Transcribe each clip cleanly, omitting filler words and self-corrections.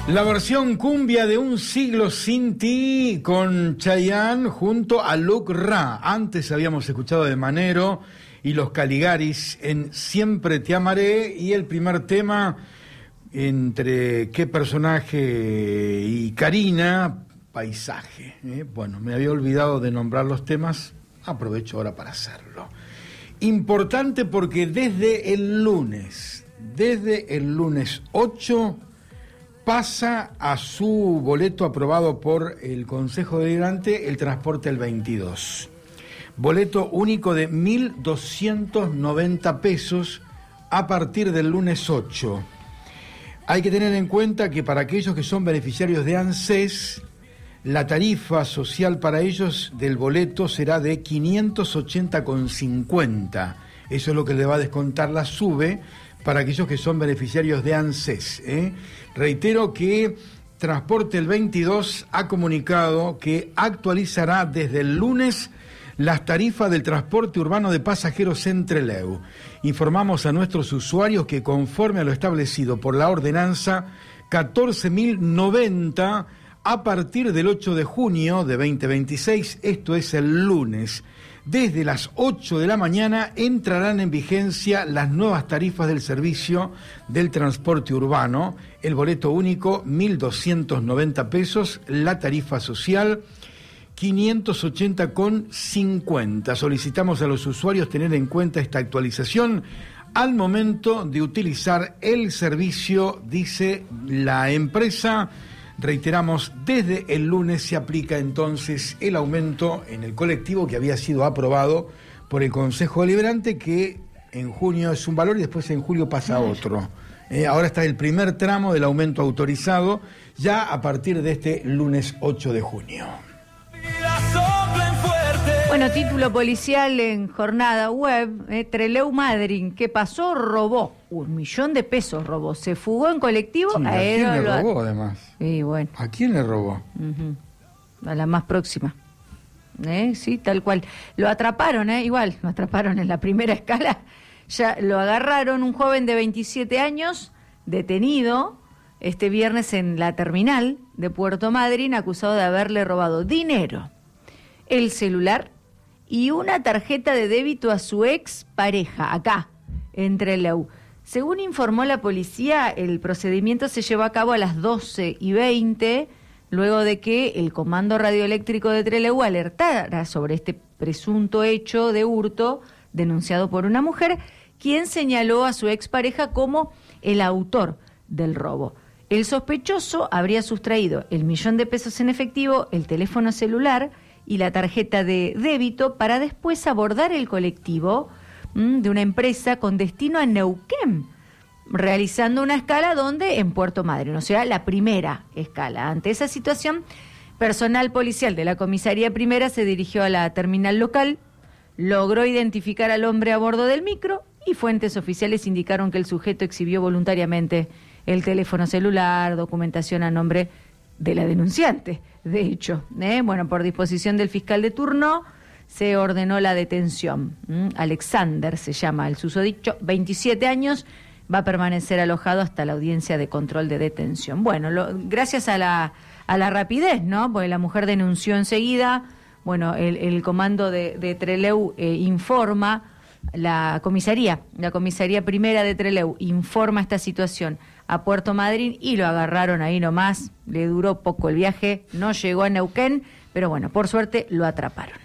La versión cumbia de Un siglo sin ti con Chayanne junto a Luc Ra. Antes habíamos escuchado de Manero y los Caligaris en Siempre te amaré, y el primer tema entre Qué personaje y Karina, Paisaje. Bueno, me había olvidado de nombrar los temas, aprovecho ahora para hacerlo. Importante porque desde el lunes 8 pasa a su boleto aprobado por el Consejo Deliberante el transporte el 22. Boleto único de 1.290 pesos a partir del lunes 8. Hay que tener en cuenta que para aquellos que son beneficiarios de ANSES, la tarifa social para ellos del boleto será de 580,50. Eso es lo que le va a descontar la SUBE para aquellos que son beneficiarios de ANSES. Reitero que Transporte el 22 ha comunicado que actualizará desde el lunes las tarifas del transporte urbano de pasajeros en Trelew. Informamos a nuestros usuarios que conforme a lo establecido por la ordenanza 14.090, a partir del 8 de junio de 2026, esto es el lunes, desde las 8 de la mañana entrarán en vigencia las nuevas tarifas del servicio del transporte urbano. El boleto único, 1.290 pesos, la tarifa social, 580,50. Solicitamos a los usuarios tener en cuenta esta actualización al momento de utilizar el servicio, dice la empresa. Reiteramos, desde el lunes se aplica entonces el aumento en el colectivo que había sido aprobado por el Consejo Deliberante, que en junio es un valor y después en julio pasa a otro. Ahora está el primer tramo del aumento autorizado ya a partir de este lunes 8 de junio. Bueno, título policial en Jornada Web, Trelew Madryn, ¿qué pasó? Robó, 1 millón de pesos robó, se fugó en colectivo. Sí, ¿a quién le robó además? Y bueno. ¿A quién le robó? A la más próxima. Sí, tal cual. Lo atraparon, igual, lo atraparon en la primera escala. Ya lo agarraron, un joven de 27 años, detenido este viernes en la terminal de Puerto Madryn, acusado de haberle robado dinero, el celular y una tarjeta de débito a su ex pareja, acá, en Trelew. Según informó la policía, el procedimiento se llevó a cabo a las 12:20, luego de que el Comando Radioeléctrico de Trelew alertara sobre este presunto hecho de hurto denunciado por una mujer, quien señaló a su expareja como el autor del robo. El sospechoso habría sustraído el 1 millón de pesos en efectivo, el teléfono celular y la tarjeta de débito para después abordar el colectivo de una empresa con destino a Neuquén, realizando una escala donde en Puerto Madryn, o sea, la primera escala. Ante esa situación, personal policial de la comisaría primera se dirigió a la terminal local, logró identificar al hombre a bordo del micro y fuentes oficiales indicaron que el sujeto exhibió voluntariamente el teléfono celular, documentación a nombre de la denunciante. De hecho, bueno, por disposición del fiscal de turno se ordenó la detención. Alexander se llama el susodicho, 27 años, va a permanecer alojado hasta la audiencia de control de detención. Bueno, gracias a la rapidez, ¿no? Porque la mujer denunció enseguida. Bueno, el comando de Trelew informa, la comisaría primera de Trelew informa esta situación a Puerto Madryn y lo agarraron ahí nomás. Le duró poco el viaje, no llegó a Neuquén, pero bueno, por suerte lo atraparon.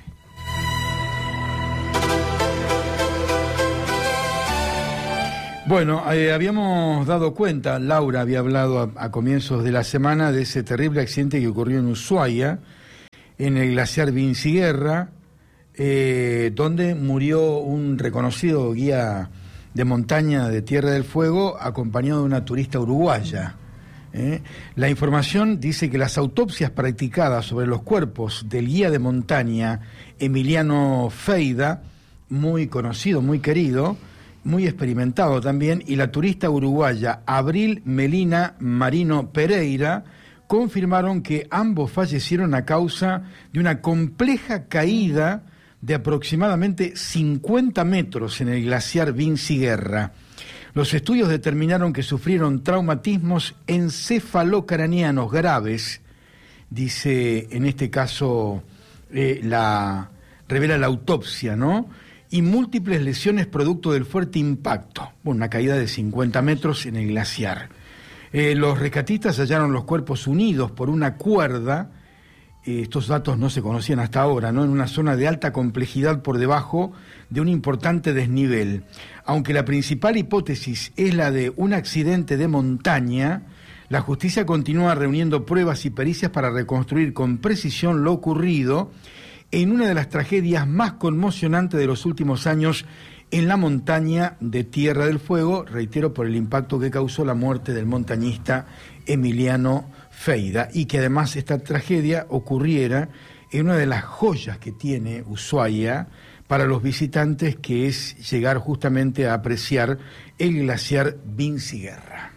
Bueno, habíamos dado cuenta, Laura había hablado a comienzos de la semana de ese terrible accidente que ocurrió en Ushuaia, en el glaciar Vinciguerra, donde murió un reconocido guía de montaña de Tierra del Fuego, acompañado de una turista uruguaya. La información dice que las autopsias practicadas sobre los cuerpos del guía de montaña Emiliano Feida, muy conocido, muy querido, muy experimentado también, y la turista uruguaya Abril Melina Marino Pereira, confirmaron que ambos fallecieron a causa de una compleja caída de aproximadamente 50 metros en el glaciar Vinciguerra. Los estudios determinaron que sufrieron traumatismos encefalocraneanos graves, dice en este caso revela la autopsia, ¿no? Y múltiples lesiones producto del fuerte impacto, una caída de 50 metros en el glaciar. Los rescatistas hallaron los cuerpos unidos por una cuerda, estos datos no se conocían hasta ahora, ¿no? En una zona de alta complejidad por debajo de un importante desnivel. Aunque la principal hipótesis es la de un accidente de montaña, la justicia continúa reuniendo pruebas y pericias para reconstruir con precisión lo ocurrido en una de las tragedias más conmocionantes de los últimos años en la montaña de Tierra del Fuego, reitero, por el impacto que causó la muerte del montañista Emiliano Feida, y que además esta tragedia ocurriera en una de las joyas que tiene Ushuaia para los visitantes, que es llegar justamente a apreciar el glaciar Vinciguerra.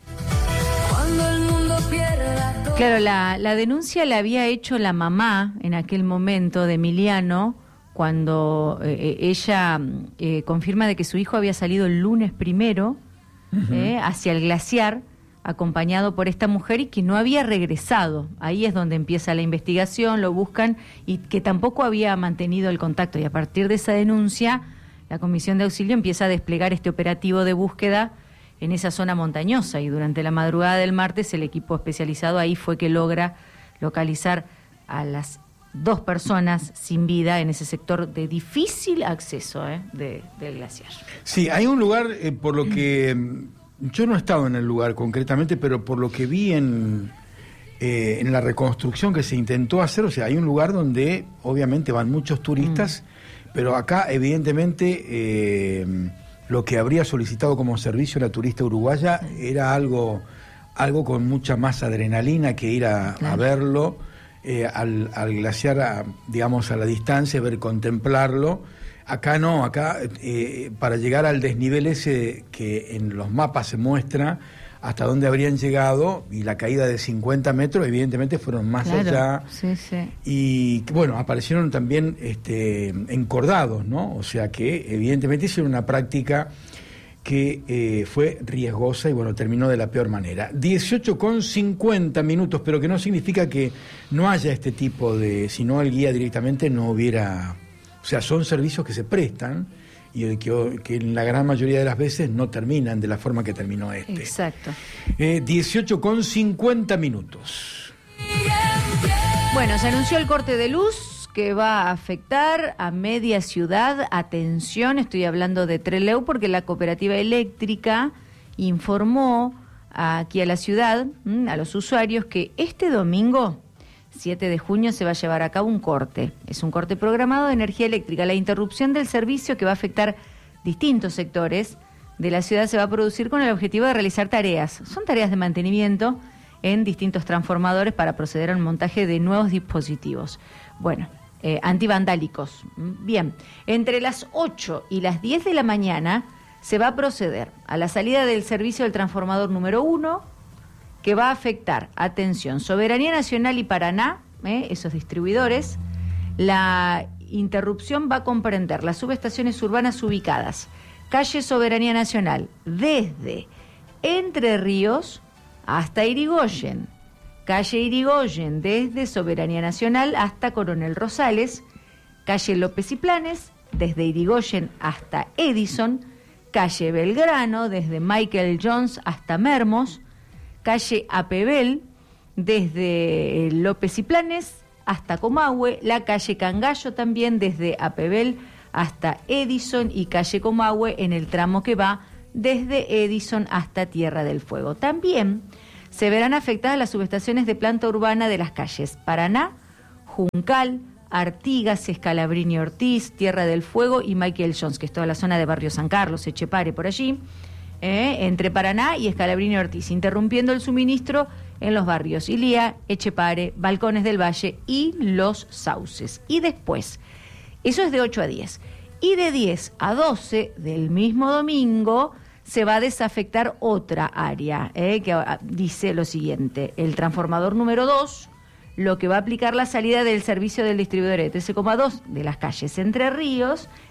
Claro, la denuncia la había hecho la mamá en aquel momento de Emiliano, cuando ella confirma de que su hijo había salido el lunes primero hacia el glaciar, acompañado por esta mujer, y que no había regresado. Ahí es donde empieza la investigación, lo buscan, y que tampoco había mantenido el contacto. Y a partir de esa denuncia, la Comisión de Auxilio empieza a desplegar este operativo de búsqueda en esa zona montañosa, y durante la madrugada del martes el equipo especializado ahí fue que logra localizar a las 2 personas sin vida en ese sector de difícil acceso del glaciar. Sí, hay un lugar, por lo que yo no he estado en el lugar concretamente, pero por lo que vi en la reconstrucción que se intentó hacer, o sea, hay un lugar donde obviamente van muchos turistas, pero acá evidentemente lo que habría solicitado como servicio la turista uruguaya era algo con mucha más adrenalina que ir a verlo, al glaciar, digamos, a la distancia, contemplarlo. Acá no, acá para llegar al desnivel ese que en los mapas se muestra hasta dónde habrían llegado, y la caída de 50 metros evidentemente fueron más allá. Sí, sí. Y bueno, aparecieron también encordados, ¿no? O sea que evidentemente hicieron una práctica que fue riesgosa y bueno, terminó de la peor manera. 18:50, pero que no significa que no haya este tipo de, si no el guía directamente no hubiera, o sea, son servicios que se prestan y que en la gran mayoría de las veces no terminan de la forma que terminó este. Exacto. 18:50. Bueno, se anunció el corte de luz que va a afectar a media ciudad. Atención, estoy hablando de Trelew, porque la cooperativa eléctrica informó aquí a la ciudad, a los usuarios, que este domingo 7 de junio se va a llevar a cabo un corte. Es un corte programado de energía eléctrica. La interrupción del servicio, que va a afectar distintos sectores de la ciudad, se va a producir con el objetivo de realizar tareas. Son tareas de mantenimiento en distintos transformadores para proceder al montaje de nuevos dispositivos. Bueno, antivandálicos. Bien, entre las 8 y las 10 de la mañana se va a proceder a la salida del servicio del transformador número 1, que va a afectar, atención, Soberanía Nacional y Paraná, esos distribuidores. La interrupción va a comprender las subestaciones urbanas ubicadas: calle Soberanía Nacional, desde Entre Ríos hasta Irigoyen; calle Irigoyen, desde Soberanía Nacional hasta Coronel Rosales; calle López y Planes, desde Irigoyen hasta Edison; calle Belgrano, desde Michael Jones hasta Mermos; calle Apebel, desde López y Planes hasta Comahue; la calle Cangallo también, desde Apebel hasta Edison; y calle Comahue en el tramo que va desde Edison hasta Tierra del Fuego. También se verán afectadas las subestaciones de planta urbana de las calles Paraná, Juncal, Artigas, Escalabrini Ortiz, Tierra del Fuego y Michael Jones, que es toda la zona de Barrio San Carlos, Echepare, por allí. Entre Paraná y Escalabrini Ortiz, interrumpiendo el suministro en los barrios Ilía, Echepare, Balcones del Valle y Los Sauces. Y después, eso es de 8 a 10. Y de 10 a 12 del mismo domingo se va a desafectar otra área, que dice lo siguiente: el transformador número 2, lo que va a aplicar la salida del servicio del distribuidor de 13,2 de las calles Entre Ríos,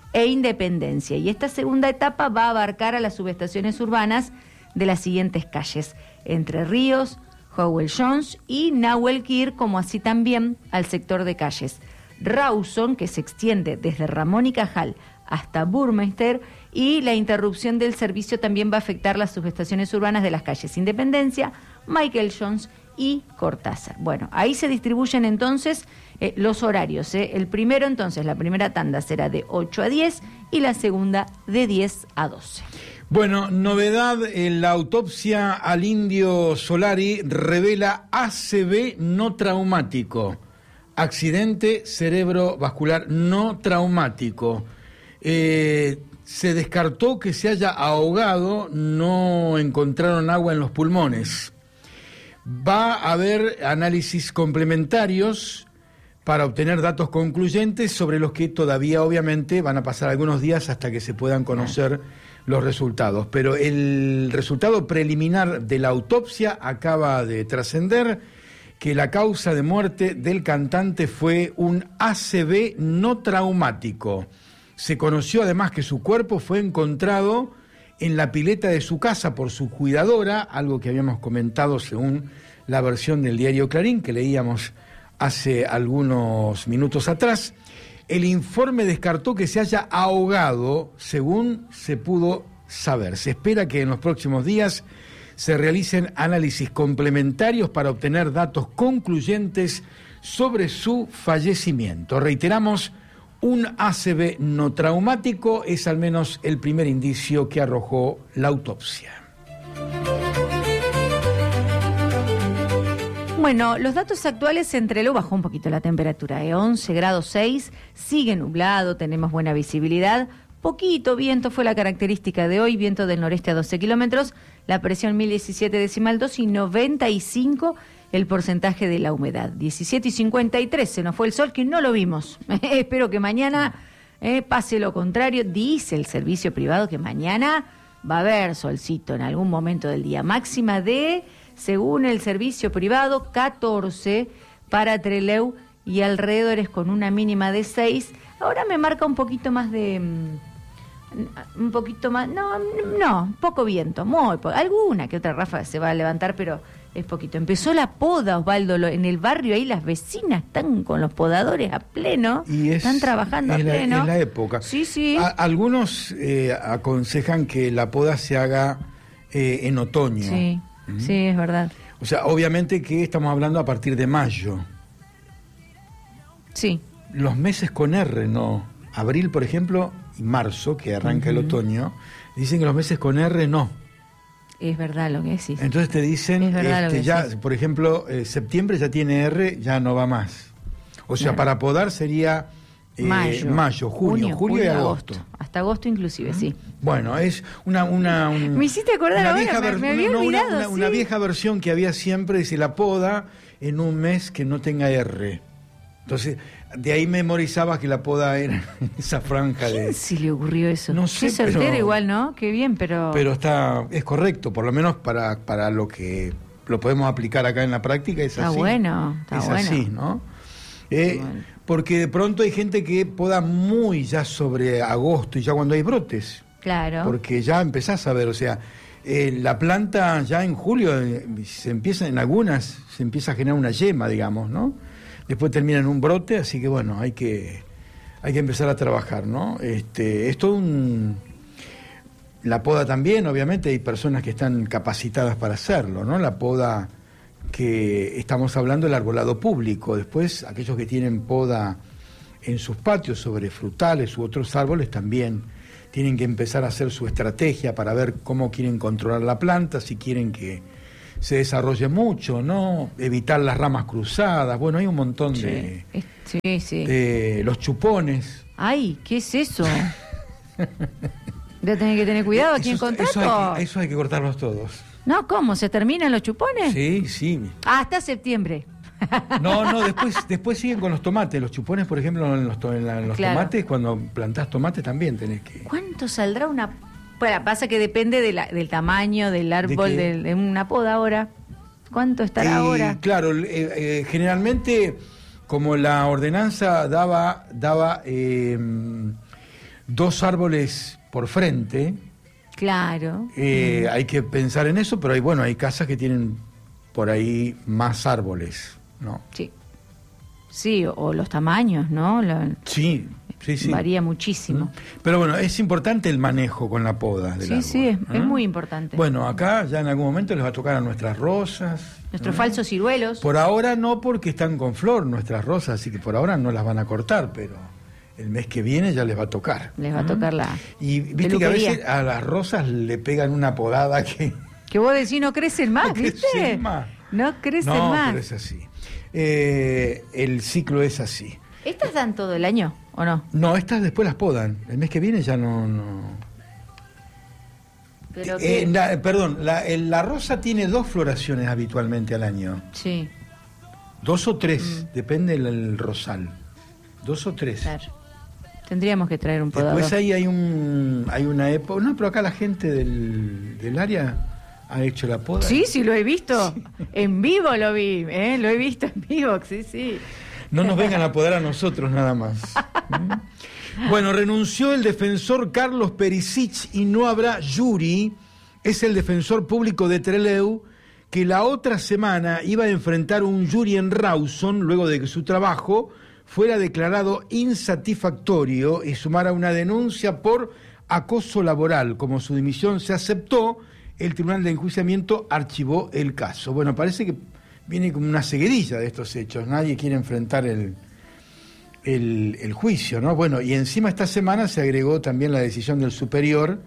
e Independencia. Y esta segunda etapa va a abarcar a las subestaciones urbanas de las siguientes calles: Entre Ríos, Howell Jones y Nahuel Quir, como así también al sector de calles Rawson, que se extiende desde Ramón y Cajal hasta Burmeister, y la interrupción del servicio también va a afectar las subestaciones urbanas de las calles Independencia, Michael Jones y Cortázar. Bueno, ahí se distribuyen entonces los horarios. El primero entonces, la primera tanda será de 8 a 10 y la segunda de 10 a 12. Bueno, novedad, la autopsia al Indio Solari revela ACV no traumático, accidente cerebrovascular no traumático. Se descartó que se haya ahogado, no encontraron agua en los pulmones. Va a haber análisis complementarios para obtener datos concluyentes sobre los que todavía obviamente van a pasar algunos días hasta que se puedan conocer los resultados. Pero el resultado preliminar de la autopsia acaba de trascender que la causa de muerte del cantante fue un ACV no traumático. Se conoció además que su cuerpo fue encontrado en la pileta de su casa por su cuidadora, algo que habíamos comentado según la versión del diario Clarín, que leíamos hace algunos minutos atrás. El informe descartó que se haya ahogado, según se pudo saber. Se espera que en los próximos días se realicen análisis complementarios para obtener datos concluyentes sobre su fallecimiento. Reiteramos, un ACV no traumático es al menos el primer indicio que arrojó la autopsia. Bueno, los datos actuales entre lo bajó un poquito la temperatura, 11 grados 6, sigue nublado, tenemos buena visibilidad, poquito viento fue la característica de hoy, viento del noreste a 12 kilómetros, la presión 1017,2 y 95 el porcentaje de la humedad, 17,53, se nos fue el sol que no lo vimos, espero que mañana pase lo contrario, dice el servicio privado que mañana va a haber solcito en algún momento del día, máxima de, según el servicio privado, 14 para Trelew y alrededores con una mínima de 6, ahora me marca un poquito más de... un poquito más, no, poco viento, muy poco, alguna que otra ráfaga se va a levantar, pero es poquito. Empezó la poda, Osvaldo, en el barrio ahí las vecinas están con los podadores a pleno, están trabajando a pleno. Es la época. Sí. Algunos aconsejan que la poda se haga en otoño. Sí, sí, es verdad. O sea, obviamente que estamos hablando a partir de mayo. Sí. Los meses con R, no. Abril, por ejemplo, y marzo, que arranca el otoño, dicen que los meses con R no. Es verdad lo que decís. Entonces te dicen, ya, por ejemplo, septiembre ya tiene R, ya no va más. O sea, para podar sería mayo, junio, julio y agosto. Hasta agosto inclusive, sí. Bueno, es una me hiciste acordar ahora, me había olvidado. Una vieja versión que había siempre, dice la poda en un mes que no tenga R. Entonces, de ahí memorizaba que la poda era esa franja de... ¿Quién se le ocurrió eso? No sé, qué certero igual, ¿no? Qué bien, pero... Pero es correcto, por lo menos para lo que lo podemos aplicar acá en la práctica, es así. Está bueno. Es así, ¿no? Porque de pronto hay gente que poda muy ya sobre agosto y ya cuando hay brotes. Claro. Porque ya empezás a ver, o sea, la planta ya en julio en algunas se empieza a generar una yema, digamos, ¿no? Después termina en un brote, así que bueno, hay que empezar a trabajar, ¿no? Es todo la poda también, obviamente, hay personas que están capacitadas para hacerlo, ¿no? La poda que estamos hablando del arbolado público, después aquellos que tienen poda en sus patios sobre frutales u otros árboles también tienen que empezar a hacer su estrategia para ver cómo quieren controlar la planta, si quieren que se desarrolle mucho, ¿no? Evitar las ramas cruzadas, bueno, hay un montón de... Sí. Los chupones. Ay, ¿qué es eso? ¿De tener que tener cuidado aquí en contrato? Eso hay que cortarlos todos. No, ¿cómo? ¿Se terminan los chupones? Sí. Hasta septiembre. No, después siguen con los tomates. Los chupones, por ejemplo, en los tomates, cuando plantás tomate también tenés que... ¿Cuánto saldrá una...? Bueno, pasa que depende del tamaño del árbol, de una poda ahora. ¿Cuánto estará ahora? Claro, generalmente, como la ordenanza daba 2 árboles por frente. Claro. Hay que pensar en eso, pero hay casas que tienen por ahí más árboles, ¿no? Sí. Sí, o los tamaños, ¿no? Sí. Varía muchísimo. Pero bueno, es importante el manejo con la poda del árbol. Sí, es muy importante. Bueno, acá ya en algún momento les va a tocar a nuestras rosas. Nuestros falsos ciruelos. Por ahora no, porque están con flor nuestras rosas, así que por ahora no las van a cortar, pero el mes que viene ya les va a tocar. Les va a tocar la Y viste peluquería. que a veces a las rosas le pegan una podada que... Que vos decís no crecen más, no ¿viste? crecen más. No crecen No, más. pero es así. El ciclo es así. ¿Estas dan todo el año o no? No, estas después las podan. El mes que viene ya no... Pero la rosa tiene 2 floraciones habitualmente al año. Sí. 2 o 3, depende del rosal. 2 o 3. Claro. Tendríamos que traer un podador. Después ahí hay una época... No, pero acá la gente del área ha hecho la poda. Sí, lo he visto. Sí. En vivo lo vi, lo he visto en vivo, sí. No nos vengan a podar a nosotros nada más. Bueno, renunció el defensor Carlos Perisic y no habrá jury. Es el defensor público de Trelew que la otra semana iba a enfrentar un jury en Rawson luego de que su trabajo fuera declarado insatisfactorio y sumara una denuncia por acoso laboral. Como su dimisión se aceptó, el Tribunal de Enjuiciamiento archivó el caso. Bueno, parece que viene como una seguidilla de estos hechos. Nadie quiere enfrentar el juicio, ¿no? Bueno, y encima esta semana se agregó también la decisión del superior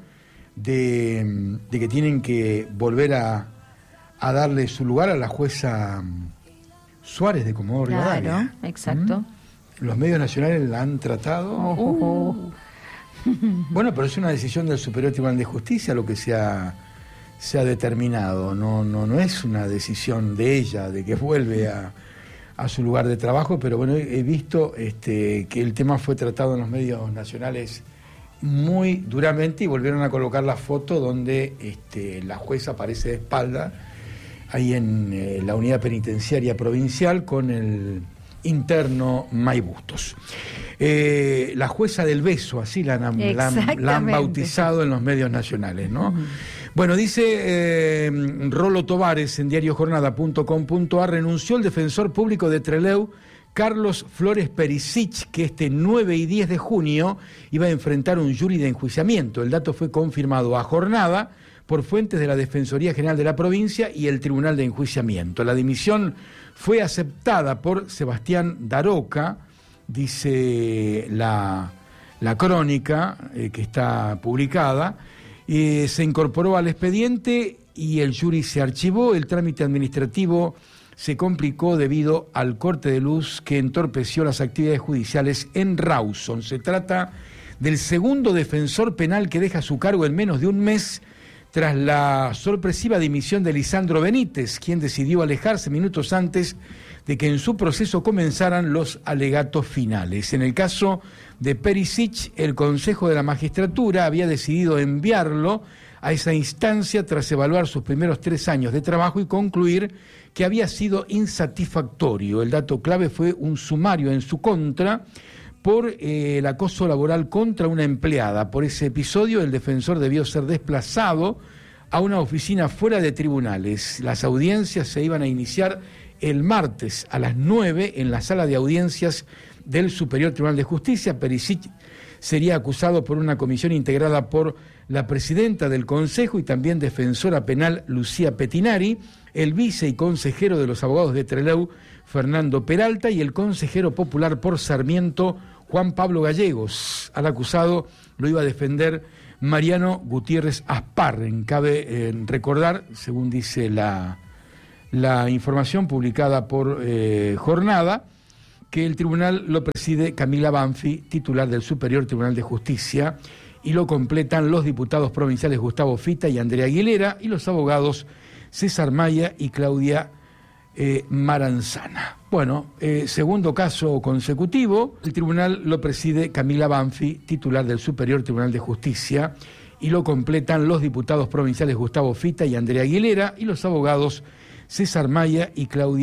de que tienen que volver a darle su lugar a la jueza Suárez de Comodoro Rivadavia. Claro, exacto. Los medios nacionales la han tratado. Bueno, pero es una decisión del Superior Tribunal de Justicia lo que se ha determinado. No es una decisión de ella, de que vuelve a su lugar de trabajo, pero bueno, he visto que el tema fue tratado en los medios nacionales muy duramente y volvieron a colocar la foto donde la jueza aparece de espalda ahí en la unidad penitenciaria provincial con el interno May Bustos. La jueza del beso, así la han bautizado en los medios nacionales, ¿no? Bueno, dice Rolo Tovares en diariojornada.com.ar, renunció el defensor público de Trelew, Carlos Flores Perisic, que este 9 y 10 de junio iba a enfrentar un jury de enjuiciamiento. El dato fue confirmado a Jornada por fuentes de la Defensoría General de la provincia y el Tribunal de Enjuiciamiento. La dimisión fue aceptada por Sebastián Daroca, dice la crónica que está publicada. Se incorporó al expediente y el jury se archivó. El trámite administrativo se complicó debido al corte de luz que entorpeció las actividades judiciales en Rawson. Se trata del segundo defensor penal que deja su cargo en menos de un mes tras la sorpresiva dimisión de Lisandro Benítez, quien decidió alejarse minutos antes de que en su proceso comenzaran los alegatos finales. En el caso de Perisic, el Consejo de la Magistratura había decidido enviarlo a esa instancia tras evaluar sus primeros 3 años de trabajo y concluir que había sido insatisfactorio. El dato clave fue un sumario en su contra por el acoso laboral contra una empleada. Por ese episodio, el defensor debió ser desplazado a una oficina fuera de tribunales. Las audiencias se iban a iniciar el martes a las 9 en la sala de audiencias del Superior Tribunal de Justicia. Perisic sería acusado por una comisión integrada por la presidenta del Consejo y también defensora penal Lucía Petinari, el vice y consejero de los abogados de Trelew, Fernando Peralta, y el consejero popular por Sarmiento, Juan Pablo Gallegos. Al acusado lo iba a defender Mariano Gutiérrez Asparren. Cabe recordar, según dice la información publicada por Jornada, que el tribunal lo preside Camila Banfi, titular del Superior Tribunal de Justicia, y lo completan los diputados provinciales Gustavo Fita y Andrea Aguilera, y los abogados César Maya y Claudia Maranzana. Bueno, segundo caso consecutivo, el tribunal lo preside Camila Banfi, titular del Superior Tribunal de Justicia, y lo completan los diputados provinciales Gustavo Fita y Andrea Aguilera, y los abogados César Maya y Claudia